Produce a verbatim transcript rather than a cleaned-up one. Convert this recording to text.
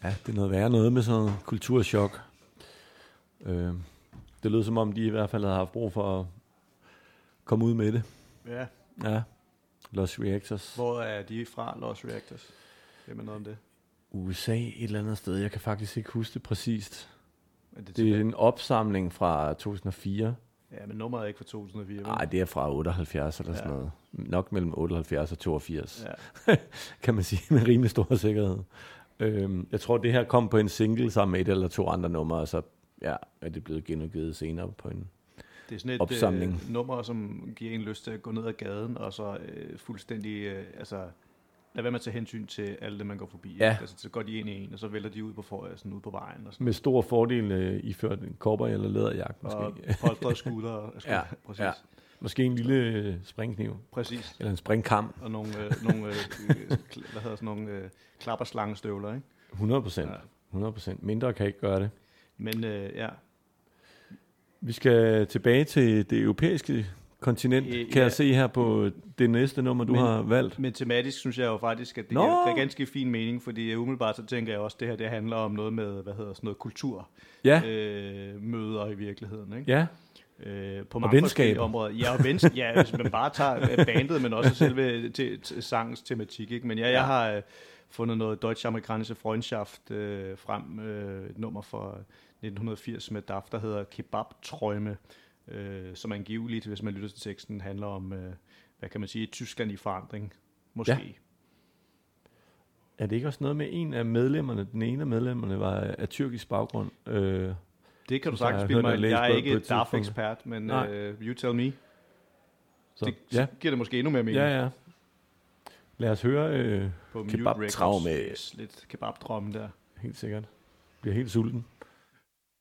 Ja, det er noget værre noget med sådan noget kulturschok. Øh, det lød som om, de i hvert fald havde haft brug for at komme ud med det. Ja. Ja, Lost Reactors. Hvor er de fra, Lost Reactors? Hvem er noget om det? U S A et eller andet sted. Jeg kan faktisk ikke huske det præcist. Er det, Det er en opsamling fra to tusind og fire. Ja, men nummeret er ikke fra to tusind og fire. Nej, det er fra otteoghalvfjerds eller Ja. sådan noget. Nok mellem otteoghalvfjerds og toogfirs. Ja. Kan man sige med rimelig stor sikkerhed. Øhm, jeg tror, det her kom på en single sammen med et eller to andre numre, og så ja, er det blevet genudgivet senere på en Det er sådan et opsamling. øh, nummer, som giver en lyst til at gå ned ad gaden, og så øh, fuldstændig, øh, altså, lad være med at tage hensyn til alle dem, man går forbi. Ja. Altså, så går de ind i en, og så vælter de ud på, for, sådan ud på vejen. Og sådan. Med stor fordel øh, iført en cowboy eller læderjagt måske. Og polstrede skuldre. Ja, præcis. ja. Måske en lille øh, springkniv. Præcis. Eller en springkam. Og nogle, øh, nogle øh, øh, kl- hvad hedder sådan nogle øh, klapperslangestøvler, ikke? hundrede procent. Ja. hundrede procent. Mindre kan ikke gøre det. Men øh, ja, Vi skal tilbage til det europæiske kontinent, Øh, kan ja. jeg se her på det næste nummer, du Men- har valgt. men tematisk synes jeg jo faktisk, at det Nå! giver ganske fin mening, fordi umiddelbart så tænker jeg også, at det her det handler om noget med, hvad hedder sådan noget, kultur. Ja, Øh, møder i virkeligheden, ikke? ja. Øh, på Og mange venskaber. forskellige områder. Ja, og vensk- ja, hvis man bare tager bandet, men også selve te- te- sangens tematik. Ikke? Men ja, jeg Ja. har øh, fundet noget Deutsch-amerikanische Freundschaft øh, frem, øh, et nummer fra nitten firs med D A F, der hedder Kebab-Träume, øh, som angiveligt, hvis man lytter til teksten, handler om, øh, hvad kan man sige, Tyskland i forandring, måske. Ja. Er det ikke også noget med en af medlemmerne, den ene af medlemmerne var af tyrkisk baggrund? Øh, Det kan du Så har sagtens jeg spille hørt og mig. læst Jeg er på- ikke på et et D A tidspunkt. F-ekspert, men Nej. uh, you tell me. så, Det ja, giver det måske endnu mere mening. ja, ja. Lad os høre øh, På Mute Kebab-Traume. Records. Yes, lidt kebab-drømme der. helt sikkert. Bliver helt sulten.